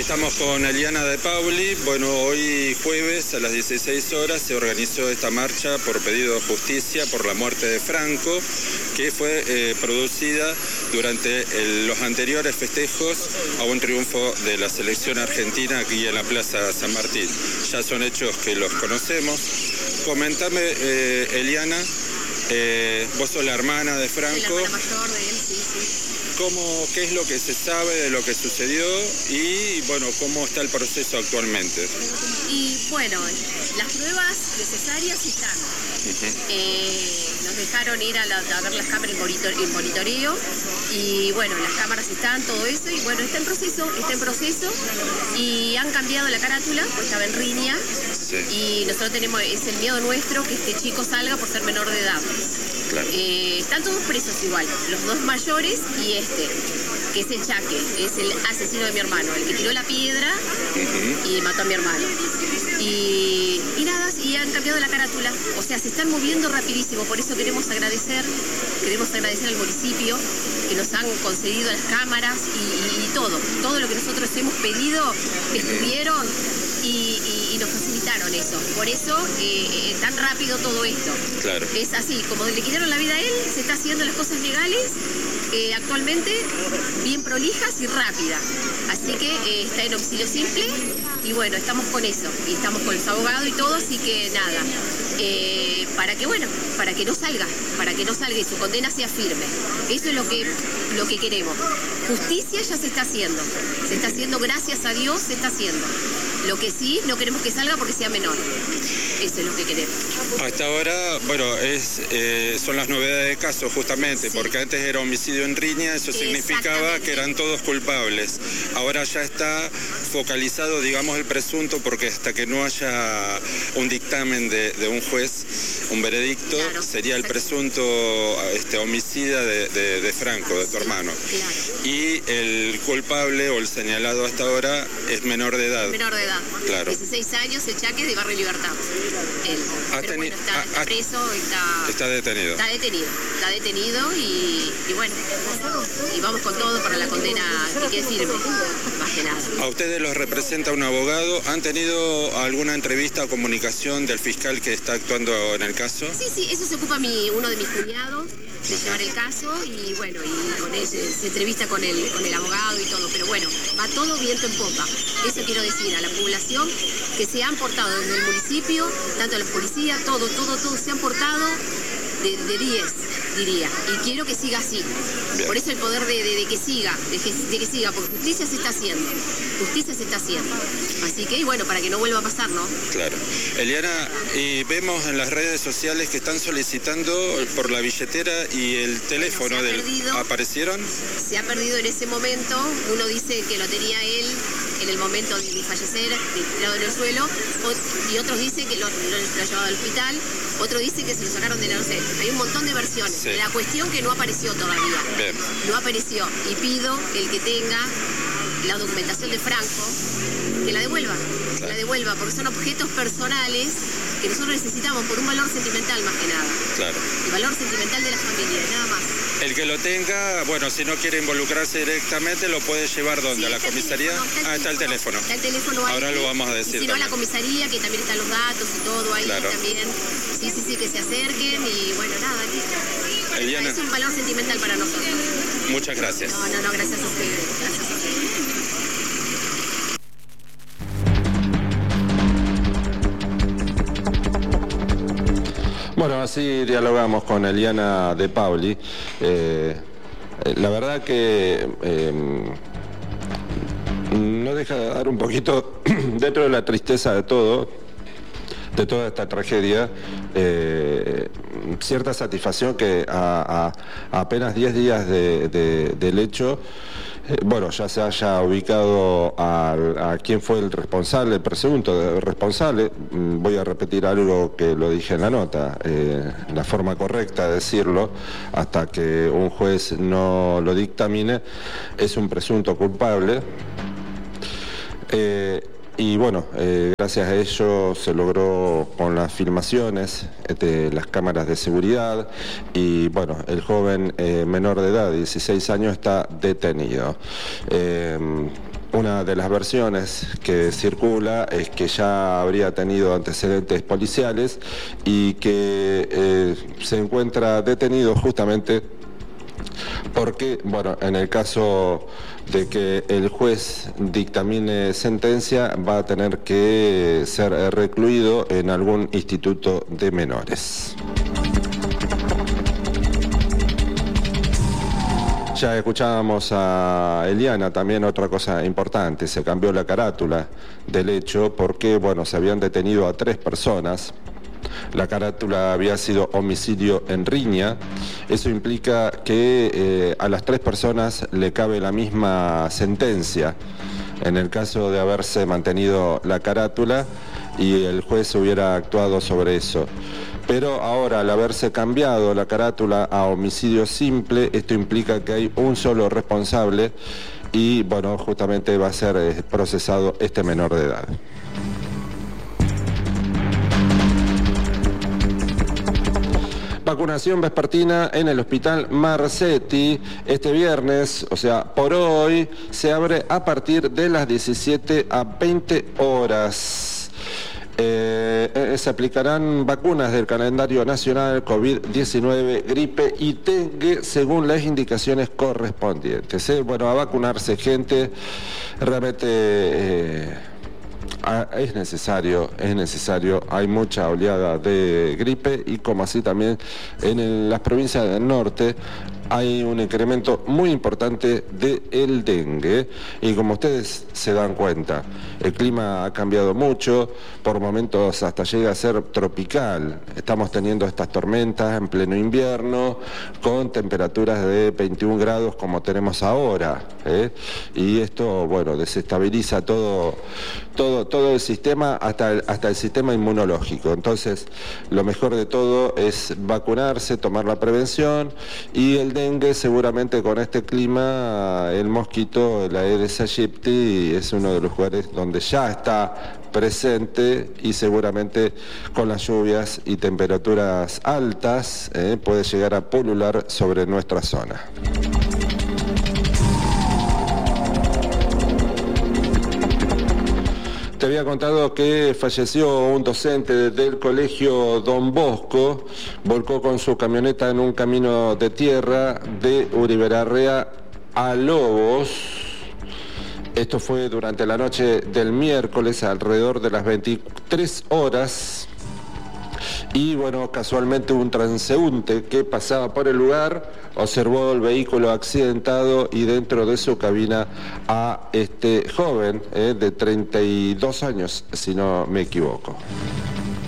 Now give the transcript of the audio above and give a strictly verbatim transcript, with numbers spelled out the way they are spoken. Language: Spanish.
Estamos con Eliana De Pauli. Bueno, hoy jueves a las dieciséis horas se organizó esta marcha por pedido de justicia por la muerte de Franco, que fue eh, producida durante el, los anteriores festejos a un triunfo de la selección argentina aquí en la Plaza San Martín. Ya son hechos que los conocemos. Comentame, eh, Eliana, eh, vos sos la hermana de Franco. Soy la hermana mayor de él, sí, sí. ¿Cómo, qué es lo que se sabe de lo que sucedió y, bueno, cómo está el proceso actualmente? Y, bueno, las pruebas necesarias están. Uh-huh. eh, nos dejaron ir a, la, a ver las cámaras en monitoreo y, bueno, las cámaras están, todo eso, y, bueno, está en proceso, está en proceso y han cambiado la carátula, pues estaba en riña, sí. Y nosotros tenemos, es el miedo nuestro que este chico salga por ser menor de edad. Claro. Eh, están todos presos igual, los dos mayores y este, que es el Chaque, es el asesino de mi hermano, el que tiró la piedra uh-huh. y mató a mi hermano. Y, y nada, y han cambiado la carátula, o sea, se están moviendo rapidísimo, por eso queremos agradecer, queremos agradecer al municipio que nos han concedido las cámaras y, y, y todo, todo lo que nosotros hemos pedido, estuvieron y, y, y nos facilitaron eso, por eso eh, eh, tan rápido todo esto. Claro. Es así, como le quitaron la vida a él, se está haciendo las cosas legales eh, actualmente bien prolijas y rápidas. Así que eh, está en auxilio simple y bueno, estamos con eso, y estamos con los abogados y todo, así que nada, eh, para que bueno, para que no salga, para que no salga y su condena sea firme. Eso es lo que, lo que queremos. Justicia ya se está haciendo, se está haciendo, gracias a Dios se está haciendo. Lo que sí, no queremos que salga porque sea menor. Eso es lo que queremos. Hasta ahora, bueno, es, eh, son las novedades de caso justamente, sí. Porque antes era homicidio en riña, eso significaba que eran todos culpables. Ahora ya está focalizado, digamos, el presunto, porque hasta que no haya un dictamen de, de un juez, un veredicto, claro, sería el presunto este, homicida de, de, de Franco, de tu hermano. Claro. Y el culpable o el señalado hasta ahora es menor de edad. Menor de edad. Claro. dieciséis años, el Chaque de Barrio Libertad. Él. Pero bueno, está, está preso, está... Está detenido. Está detenido, está detenido y, y bueno, y vamos con todo para la condena que quede firme, más que nada. A ustedes los representa un abogado. ¿Han tenido alguna entrevista o comunicación del fiscal que está actuando en el caso? Sí, sí, eso se ocupa mi, uno de mis cuñados, de llevar el caso y bueno, y con él se, se entrevista con el, con el abogado y todo, pero bueno, va todo viento en popa. Eso quiero decir a la población que se han portado desde el municipio, tanto la policía, todo, todo, todo se han portado de diez, diría, y quiero que siga así. Bien. Por eso el poder de, de, de que siga, de que, de que siga, porque justicia se está haciendo, justicia se está haciendo. Así que, y bueno, para que no vuelva a pasar, ¿no? Claro. Eliana, y vemos en las redes sociales que están solicitando por la billetera y el teléfono bueno, del... perdido, ¿Aparecieron? Se ha perdido en ese momento, uno dice que lo tenía él en el momento de, de fallecer, tirado en el suelo, y otros dicen que lo, lo, lo ha llevado al hospital, otro dice que se lo sacaron de la, no sé, hay un montón de versiones. Sí. La cuestión que no apareció todavía. Bien. No apareció. Y pido el que tenga la documentación de Franco, que la devuelva. Claro. Que la devuelva, porque son objetos personales que nosotros necesitamos por un valor sentimental más que nada. Claro. El valor sentimental de la familia, nada más. El que lo tenga, bueno, si no quiere involucrarse directamente, lo puede llevar ¿dónde? Sí, ¿a la comisaría? Teléfono, está ah, está el teléfono. Está el teléfono ahí. Ahora lo vamos a decir. Y si no, a la comisaría, que también están los datos y todo ahí. Claro. También. Sí, sí, sí, que se acerquen y bueno, nada. Aquí. Eliana. Es un valor sentimental para nosotros. Muchas gracias. No, no, no, gracias a ustedes. Gracias a ustedes. Bueno, así dialogamos con Eliana De Pauli. Eh, la verdad que eh, no deja de dar un poquito, dentro de la tristeza de todo, de toda esta tragedia, eh, cierta satisfacción que a, a, a apenas diez días de, de, del hecho, eh, bueno, ya se haya ubicado a, a quién fue el responsable, el presunto responsable. Voy a repetir algo que lo dije en la nota, eh, la forma correcta de decirlo, hasta que un juez no lo dictamine, es un presunto culpable. Eh, Y bueno, eh, gracias a ello se logró con las filmaciones de las cámaras de seguridad y bueno, el joven eh, menor de edad, dieciséis años, está detenido. Eh, Una de las versiones que circula es que ya habría tenido antecedentes policiales y que eh, se encuentra detenido justamente porque, bueno, en el caso de que el juez dictamine sentencia, va a tener que ser recluido en algún instituto de menores. Ya escuchábamos a Eliana, también otra cosa importante, se cambió la carátula del hecho porque, bueno, se habían detenido a tres personas. La carátula había sido homicidio en riña. Eso implica que eh, a las tres personas le cabe la misma sentencia en el caso de haberse mantenido la carátula y el juez hubiera actuado sobre eso. Pero ahora, al haberse cambiado la carátula a homicidio simple, esto implica que hay un solo responsable y, bueno, justamente va a ser eh, procesado este menor de edad. Vacunación vespertina en el Hospital Marcetti. Este viernes, o sea, por hoy, se abre a partir de las diecisiete a veinte horas. Eh, se aplicarán vacunas del calendario nacional COVID diecinueve, gripe y dengue según las indicaciones correspondientes. ¿eh? Bueno, a vacunarse gente, realmente eh, es necesario, es necesario, hay mucha oleada de gripe y como así también en el, las provincias del norte hay un incremento muy importante del dengue y como ustedes se dan cuenta, el clima ha cambiado mucho, por momentos hasta llega a ser tropical. Estamos teniendo estas tormentas en pleno invierno con temperaturas de veintiún grados como tenemos ahora, ¿eh? Y esto, bueno, desestabiliza todo, todo, todo el sistema, hasta el, hasta el sistema inmunológico. Entonces, lo mejor de todo es vacunarse, tomar la prevención y el dengue seguramente con este clima, el mosquito, la Aedes aegypti, es uno de los lugares donde ya está presente y seguramente con las lluvias y temperaturas altas eh, puede llegar a pulular sobre nuestra zona. Te había contado que falleció un docente del colegio Don Bosco, volcó con su camioneta en un camino de tierra de Uribe Larrea a Lobos. Esto fue durante la noche del miércoles, alrededor de las veintitrés horas. Y bueno, casualmente un transeúnte que pasaba por el lugar observó el vehículo accidentado y dentro de su cabina a este joven eh, de treinta y dos años, si no me equivoco.